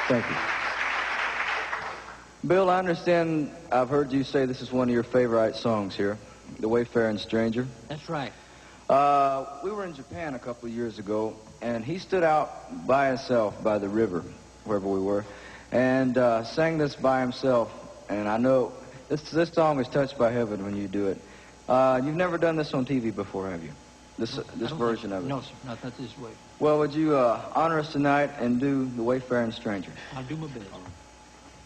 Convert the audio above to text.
Thank you. Bill, I understand I've heard you say this is one of your favorite songs here, The Wayfaring Stranger. That's right. We were in Japan a couple of years ago, and he stood out by himself by the river, wherever we were, and sang this by himself. And I know this song is touched by heaven when you do it. You've never done this on TV before, have you? This version of it? No, sir. Not this way. Well, would you honor us tonight and do The Wayfaring Stranger? I'll do my best.